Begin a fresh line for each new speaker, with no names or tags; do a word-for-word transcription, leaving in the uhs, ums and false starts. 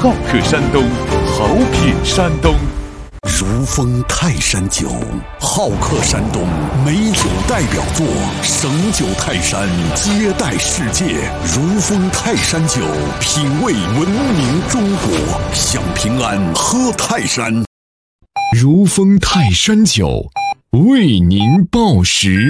好客山东，好品山东。
如风泰山酒，好客山东美酒代表作，省酒泰山接待世界。如风泰山酒，品味文明中国，享平安喝泰山。
如风泰山酒，为您报时。